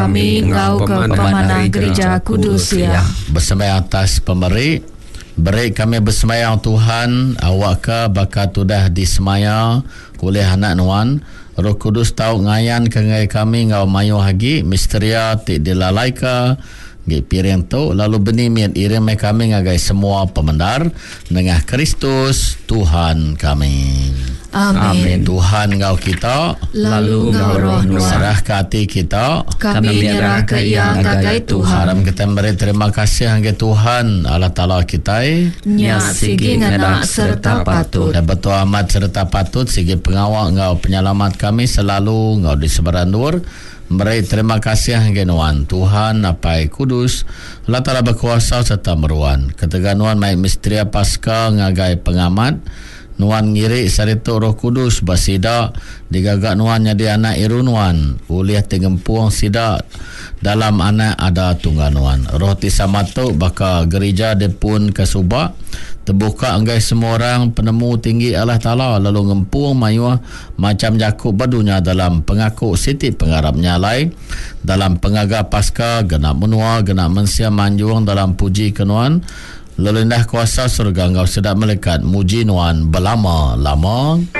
kami engkau ke pemanah gereja kudus ya. Bersembahyang atas pemberi. Beri kami bersembahyang Tuhan, awak ke bakal tudah disemaya oleh anak nuan. Roh Kudus tahu ngayan ke ngai kami ngau mayu hagi misteria ti dilalai ke ngai piring tu lalu benih mian irim kami ngagai semua pemendar dengan Kristus Tuhan kami. Amin. Tuhan ngau kita, lalu ngau roh nuan. Serah ke hati kita, kami nyerah ke ia ngagai Tuhan. Haram kita beri terima kasih ngagai Tuhan Allah Ta'ala kita. Nya sigi ngena serta patut. Dan betul amat serta patut sigi pengawal ngau penyelamat kami selalu ngau di sebaran nur. Beri terima kasih ngagai nuan. Tuhan apai kudus Allah Ta'ala berkuasa serta meruan. Ketika nuan mai misteri Paskah ngagai pengamat. Nuan ngiri saritu Roh Kudus basida digagak nuan jadi anak iru nuan uliah tingempuang sida dalam anak ada tunggal nuan roh tisamatu baka gereja depun kasubak terbuka anggai semua orang penemu tinggi Allah Ta'ala lalu ngempuang mayuah macam Yakub badunya dalam pengaku siti pengharapnya lai dalam pengaga Paskah genap menua genap mensia manjuang dalam puji kenuan. Lalu indah kuasa surga engkau sedap melekat muji nuan berlama-lama.